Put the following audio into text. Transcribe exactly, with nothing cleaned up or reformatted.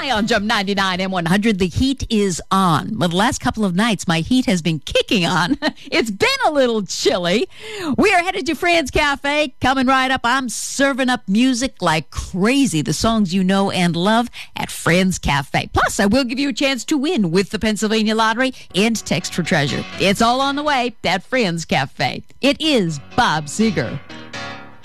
High on Jump ninety-nine and one hundred. The heat is on. Well, the last couple of nights, my heat has been kicking on. It's been a little chilly. We are headed to Friends Cafe. Coming right up, I'm serving up music like crazy. The songs you know and love at Friends Cafe. Plus, I will give you a chance to win with the Pennsylvania Lottery and Text for Treasure. It's all on the way at Friends Cafe. It is Bob Seger.